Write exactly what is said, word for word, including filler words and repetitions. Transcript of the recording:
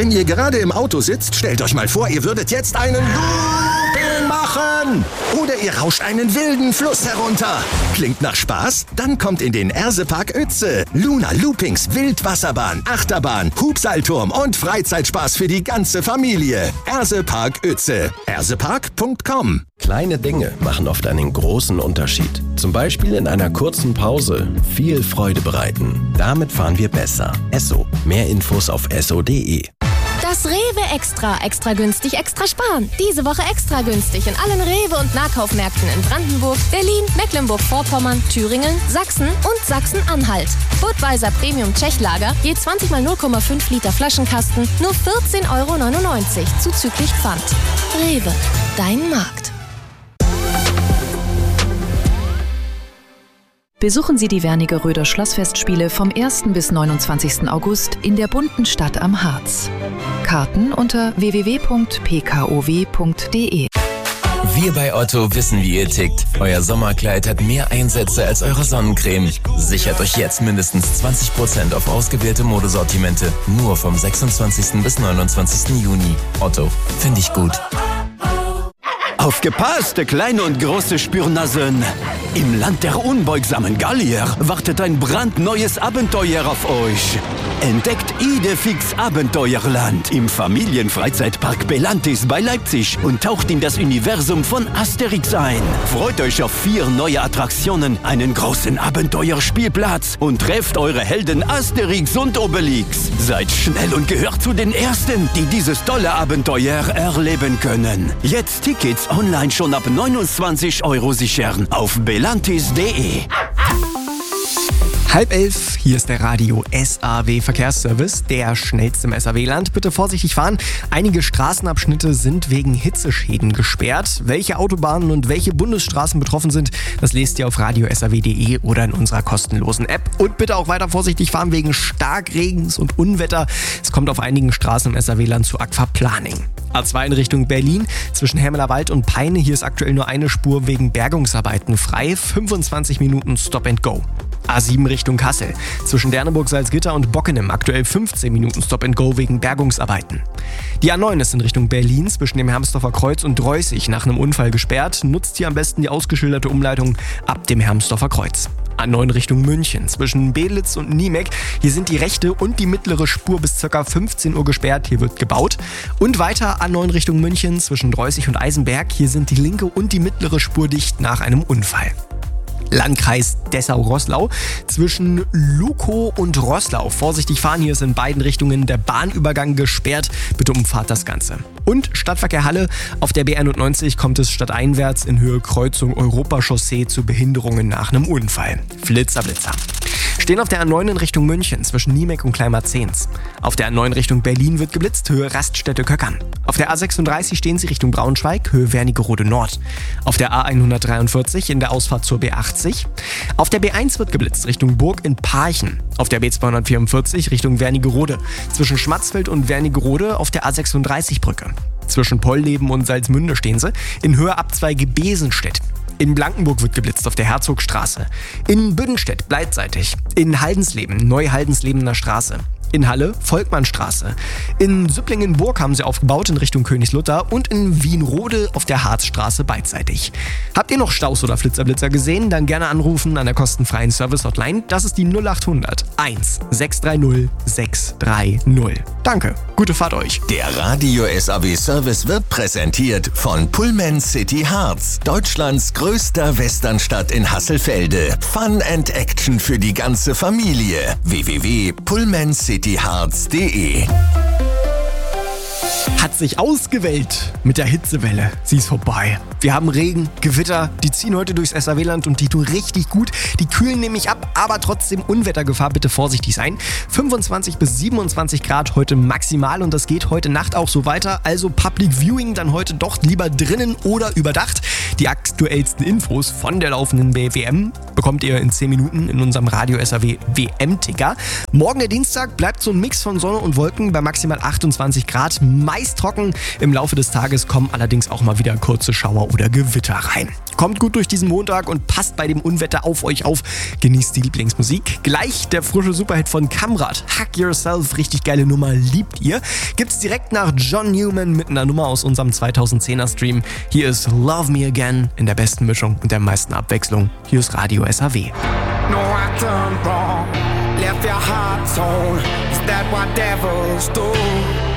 Wenn ihr gerade im Auto sitzt, stellt euch mal vor, ihr würdet jetzt einen Looping machen. Oder ihr rauscht einen wilden Fluss herunter. Klingt nach Spaß? Dann kommt in den Ersepark Uetze. Luna Loopings, Wildwasserbahn, Achterbahn, Hubseilturm und Freizeitspaß für die ganze Familie. Ersepark Uetze. ersepark punkt com. Kleine Dinge machen oft einen großen Unterschied. Zum Beispiel in einer kurzen Pause viel Freude bereiten. Damit fahren wir besser. Esso. Mehr Infos auf esso punkt de. Das Rewe Extra. Extra günstig, extra sparen. Diese Woche extra günstig in allen Rewe- und Nahkaufmärkten in Brandenburg, Berlin, Mecklenburg-Vorpommern, Thüringen, Sachsen und Sachsen-Anhalt. Budweiser Premium Tschechlager, je zwanzig mal null Komma fünf Liter Flaschenkasten, nur vierzehn Euro neunundneunzig, zuzüglich Pfand. Rewe, dein Markt. Besuchen Sie die Wernigeröder Schlossfestspiele vom ersten bis neunundzwanzigsten August in der bunten Stadt am Harz. Karten unter w w w punkt p k o w punkt de. Wir bei Otto wissen, wie ihr tickt. Euer Sommerkleid hat mehr Einsätze als eure Sonnencreme. Sichert euch jetzt mindestens zwanzig Prozent auf ausgewählte Modesortimente. Nur vom sechsundzwanzigsten bis neunundzwanzigsten Juni. Otto, finde ich gut. Aufgepasst, kleine und große Spürnasen! Im Land der unbeugsamen Gallier wartet ein brandneues Abenteuer auf euch. Entdeckt Idefix Abenteuerland im Familienfreizeitpark Belantis bei Leipzig und taucht in das Universum von Asterix ein. Freut euch auf vier neue Attraktionen, einen großen Abenteuerspielplatz und trefft eure Helden Asterix und Obelix. Seid schnell und gehört zu den Ersten, die dieses tolle Abenteuer erleben können. Jetzt Tickets online schon ab neunundzwanzig Euro sichern auf belantis punkt de. Halb elf, hier ist der Radio S A W Verkehrsservice, der schnellste im S A W-Land. Bitte vorsichtig fahren. Einige Straßenabschnitte sind wegen Hitzeschäden gesperrt. Welche Autobahnen und welche Bundesstraßen betroffen sind, das lest ihr auf radio punkt s a w punkt de oder in unserer kostenlosen App. Und bitte auch weiter vorsichtig fahren wegen Starkregens und Unwetter. Es kommt auf einigen Straßen im S A W-Land zu Aquaplaning. A zwei in Richtung Berlin, zwischen Hermelerwald und Peine. Hier ist aktuell nur eine Spur wegen Bergungsarbeiten frei. fünfundzwanzig Minuten Stop and Go. A sieben Richtung Kassel, zwischen Derneburg, Salzgitter und Bockenem aktuell fünfzehn Minuten Stop and Go wegen Bergungsarbeiten. Die A neun ist in Richtung Berlin, zwischen dem Hermsdorfer Kreuz und Dreußig nach einem Unfall gesperrt. Nutzt hier am besten die ausgeschilderte Umleitung ab dem Hermsdorfer Kreuz. A neun Richtung München, zwischen Bedlitz und Niemek. Hier sind die rechte und die mittlere Spur bis ca. fünfzehn Uhr gesperrt, hier wird gebaut. Und weiter A neun Richtung München, zwischen Dreußig und Eisenberg. Hier sind die linke und die mittlere Spur dicht nach einem Unfall. Landkreis Dessau-Roßlau, zwischen Lukow und Roßlau. Vorsichtig fahren, hier ist in beiden Richtungen der Bahnübergang gesperrt. Bitte umfahrt das Ganze. Und Stadtverkehr Halle, auf der B einundneunzig kommt es stadteinwärts in Höhe Kreuzung Europachaussee zu Behinderungen nach einem Unfall. Flitzer, Blitzer. Stehen auf der A neun in Richtung München, zwischen Niemek und Kleinmarzehns. Auf der A neun Richtung Berlin wird geblitzt, Höhe Raststätte Köckern. Auf der A sechsunddreißig stehen sie Richtung Braunschweig, Höhe Wernigerode Nord. Auf der A hundertdreiundvierzig in der Ausfahrt zur B achtzig. Auf der B eins wird geblitzt, Richtung Burg in Parchen. Auf der B zweihundertvierundvierzig Richtung Wernigerode. Zwischen Schmatzfeld und Wernigerode auf der A sechsunddreißig Brücke. Zwischen Polleben und Salzmünde stehen sie, in Höhe Abzweige Besenstedt. In Blankenburg wird geblitzt auf der Herzogstraße. In Büdenstedt beidseitig. In Haldensleben, Neu-Haldenslebener Straße. In Halle Volkmannstraße. In Süpplingen-Burg haben sie aufgebaut in Richtung Königslutter und in Wienrode auf der Harzstraße beidseitig. Habt ihr noch Staus oder Flitzerblitzer gesehen? Dann gerne anrufen an der kostenfreien Service-Hotline. Das ist die null achthundert eins sechs drei null sechs drei null. Danke, gute Fahrt euch. Der Radio S A W Service wird präsentiert von Pullman City Harz, Deutschlands größter Westernstadt in Hasselfelde. Fun and Action für die ganze Familie. w w w punkt pullman city harz punkt de. Hat sich ausgewählt mit der Hitzewelle. Sie ist vorbei. Wir haben Regen, Gewitter, die ziehen heute durchs S A W-Land und die tun richtig gut. Die kühlen nämlich ab, aber trotzdem Unwettergefahr, bitte vorsichtig sein. fünfundzwanzig bis siebenundzwanzig Grad heute maximal und das geht heute Nacht auch so weiter. Also Public Viewing dann heute doch lieber drinnen oder überdacht. Die aktuellsten Infos von der laufenden W M bekommt ihr in zehn Minuten in unserem Radio S A W W M-Ticker. Morgen der Dienstag bleibt so ein Mix von Sonne und Wolken bei maximal achtundzwanzig Grad. Meist trocken. Im Laufe des Tages kommen allerdings auch mal wieder kurze Schauer oder Gewitter rein. Kommt gut durch diesen Montag und passt bei dem Unwetter auf euch auf. Genießt die Lieblingsmusik. Gleich der frische Superhit von Kamrat. Hug Yourself, richtig geile Nummer, liebt ihr. Gibt's direkt nach John Newman mit einer Nummer aus unserem zweitausendzehner Stream. Hier ist Love Me Again in der besten Mischung und der meisten Abwechslung. Hier ist Radio S A W. No, I done wrong, left your heart torn. Is that what devils do?